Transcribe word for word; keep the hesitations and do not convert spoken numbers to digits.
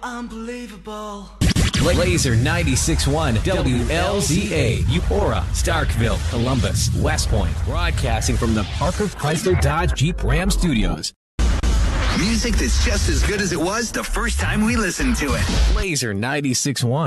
Unbelievable. Laser ninety-six point one W L Z A, Eupora, Starkville, Columbus, West Point, broadcasting from the Parker Chrysler Dodge Jeep Ram Studios. Music that's just as good as it was the first time we listened to it. Laser ninety-six point one.